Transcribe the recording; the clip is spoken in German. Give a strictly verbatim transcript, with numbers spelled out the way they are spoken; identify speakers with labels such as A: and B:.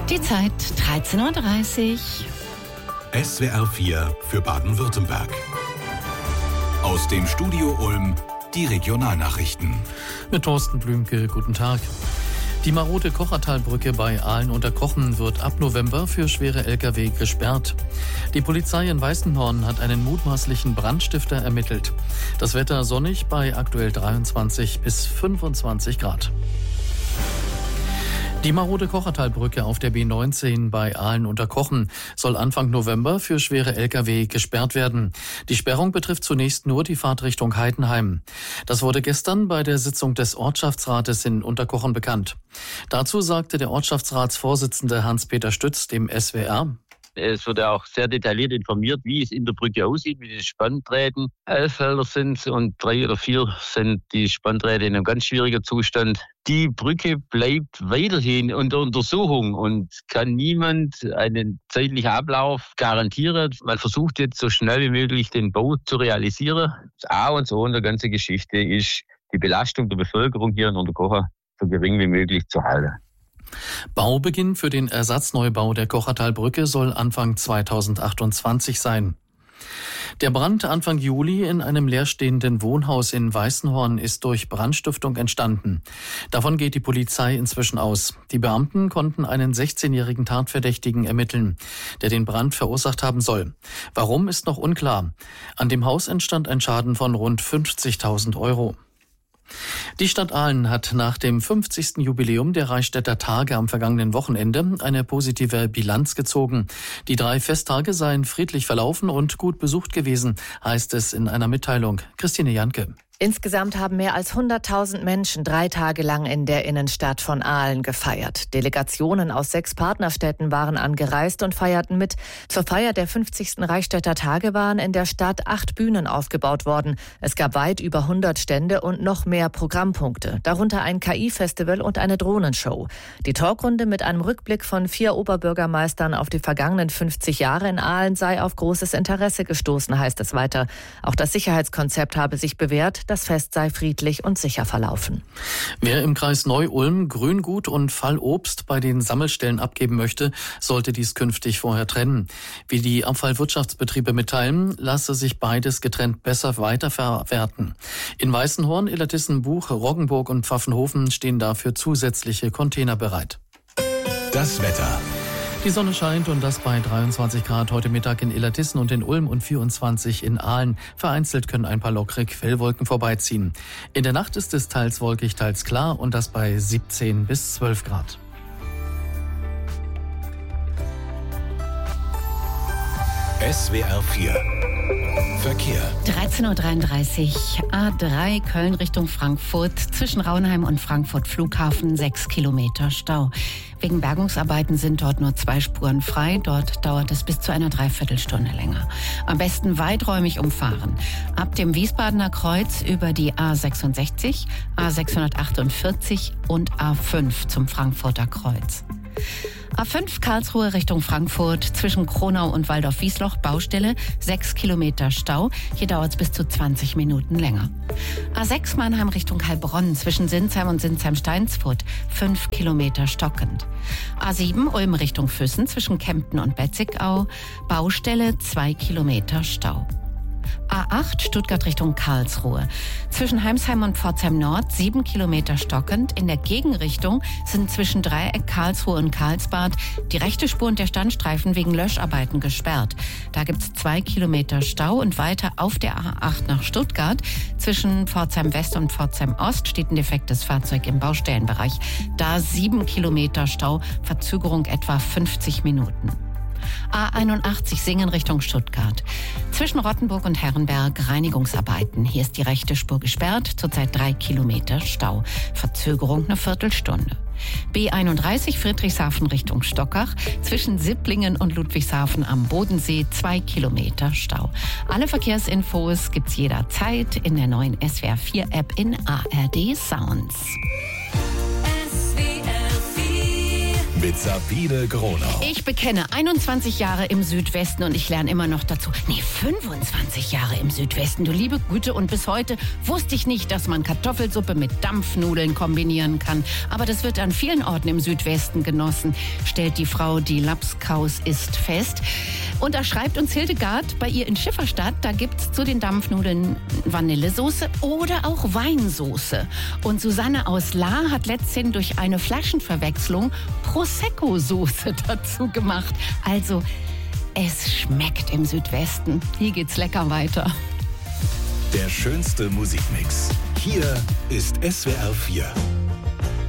A: Die Zeit dreizehn Uhr dreißig.
B: S W R vier für Baden-Württemberg. Aus dem Studio Ulm die Regionalnachrichten.
C: Mit Thorsten Blümke, guten Tag. Die marode Kochertalbrücke bei Aalen unter Kochen wird ab November für schwere L K W gesperrt. Die Polizei in Weißenhorn hat einen mutmaßlichen Brandstifter ermittelt. Das Wetter sonnig bei aktuell dreiundzwanzig bis fünfundzwanzig Grad. Die marode Kochertalbrücke auf der B neunzehn bei Aalen unter Kochen soll Anfang November für schwere L K W gesperrt werden. Die Sperrung betrifft zunächst nur die Fahrtrichtung Heidenheim. Das wurde gestern bei der Sitzung des Ortschaftsrates in Unterkochen bekannt. Dazu sagte der Ortschaftsratsvorsitzende Hans-Peter Stütz dem S W R:
D: Es wird ja auch sehr detailliert informiert, wie es in der Brücke aussieht, wie die Spanndrähten. Elf Felder sind und drei oder vier sind die Spanndrähte in einem ganz schwierigen Zustand. Die Brücke bleibt weiterhin unter Untersuchung und kann niemand einen zeitlichen Ablauf garantieren. Man versucht jetzt so schnell wie möglich den Bau zu realisieren. Das A und O in der ganzen Geschichte ist, die Belastung der Bevölkerung hier in Unterkochen so gering wie möglich zu halten.
C: Baubeginn für den Ersatzneubau der Kochertalbrücke soll Anfang zweitausendachtundzwanzig sein. Der Brand Anfang Juli in einem leerstehenden Wohnhaus in Weißenhorn ist durch Brandstiftung entstanden. Davon geht die Polizei inzwischen aus. Die Beamten konnten einen sechzehnjährigen Tatverdächtigen ermitteln, der den Brand verursacht haben soll. Warum, ist noch unklar. An dem Haus entstand ein Schaden von rund fünfzigtausend Euro. Die Stadt Aalen hat nach dem fünfzigsten Jubiläum der Reichstätter Tage am vergangenen Wochenende eine positive Bilanz gezogen. Die drei Festtage seien friedlich verlaufen und gut besucht gewesen, heißt es in einer Mitteilung. Christine Janke.
E: Insgesamt haben mehr als hunderttausend Menschen drei Tage lang in der Innenstadt von Aalen gefeiert. Delegationen aus sechs Partnerstädten waren angereist und feierten mit. Zur Feier der fünfzigsten Reichstätter Tage waren in der Stadt acht Bühnen aufgebaut worden. Es gab weit über hundert Stände und noch mehr Programmpunkte, darunter ein K I-Festival und eine Drohnenshow. Die Talkrunde mit einem Rückblick von vier Oberbürgermeistern auf die vergangenen fünfzig Jahre in Aalen sei auf großes Interesse gestoßen, heißt es weiter. Auch das Sicherheitskonzept habe sich bewährt. Das Fest sei friedlich und sicher verlaufen.
C: Wer im Kreis Neu-Ulm Grüngut und Fallobst bei den Sammelstellen abgeben möchte, sollte dies künftig vorher trennen. Wie die Abfallwirtschaftsbetriebe mitteilen, lasse sich beides getrennt besser weiterverwerten. In Weißenhorn, Illertissen, Buch, Roggenburg und Pfaffenhofen stehen dafür zusätzliche Container bereit.
B: Das Wetter.
C: Die Sonne scheint und das bei dreiundzwanzig Grad heute Mittag in Illertissen und in Ulm und vierundzwanzig in Aalen. Vereinzelt können ein paar lockere Quellwolken vorbeiziehen. In der Nacht ist es teils wolkig, teils klar und das bei siebzehn bis zwölf Grad.
B: S W R vier Verkehr.
A: dreizehn Uhr dreiunddreißig, A drei Köln Richtung Frankfurt, zwischen Raunheim und Frankfurt Flughafen sechs Kilometer Stau. Wegen Bergungsarbeiten sind dort nur zwei Spuren frei. Dort dauert es bis zu einer Dreiviertelstunde länger. Am besten weiträumig umfahren. Ab dem Wiesbadener Kreuz über die A sechsundsechzig, A sechshundertachtundvierzig und A fünf zum Frankfurter Kreuz. A fünf Karlsruhe Richtung Frankfurt, zwischen Kronau und Waldorf-Wiesloch Baustelle, sechs Kilometer Stau. Hier dauert es bis zu zwanzig Minuten länger. A sechs Mannheim Richtung Heilbronn, zwischen Sinsheim und Sinsheim-Steinsfurt, fünf Kilometer stockend. A sieben Ulm Richtung Füssen, zwischen Kempten und Betzigau, Baustelle, zwei Kilometer Stau. A acht Stuttgart Richtung Karlsruhe. Zwischen Heimsheim und Pforzheim Nord sieben Kilometer stockend. In der Gegenrichtung sind zwischen Dreieck Karlsruhe und Karlsbad die rechte Spur und der Standstreifen wegen Löscharbeiten gesperrt. Da gibt es zwei Kilometer Stau und weiter auf der A acht nach Stuttgart. Zwischen Pforzheim West und Pforzheim Ost steht ein defektes Fahrzeug im Baustellenbereich. Da sieben Kilometer Stau, Verzögerung etwa fünfzig Minuten. A einundachtzig Singen Richtung Stuttgart. Zwischen Rottenburg und Herrenberg Reinigungsarbeiten. Hier ist die rechte Spur gesperrt, zurzeit drei Kilometer Stau. Verzögerung eine Viertelstunde. B einunddreißig Friedrichshafen Richtung Stockach. Zwischen Sipplingen und Ludwigshafen am Bodensee zwei Kilometer Stau. Alle Verkehrsinfos gibt's jederzeit in der neuen S W R vier App in A R D Sounds.
B: mit Sabine Gronau.
A: Ich bekenne, einundzwanzig Jahre im Südwesten und ich lerne immer noch dazu. Nee, fünfundzwanzig Jahre im Südwesten, du liebe Güte. Und bis heute wusste ich nicht, dass man Kartoffelsuppe mit Dampfnudeln kombinieren kann. Aber das wird an vielen Orten im Südwesten genossen, stellt die Frau, die Lapskaus isst, fest. Und da schreibt uns Hildegard, bei ihr in Schifferstadt, da gibt's zu den Dampfnudeln Vanillesoße oder auch Weinsoße. Und Susanne aus Lahr hat letzthin durch eine Flaschenverwechslung Prosecco-Soße dazu gemacht. Also, es schmeckt im Südwesten. Hier geht's lecker weiter.
B: Der schönste Musikmix. Hier ist S W R vier.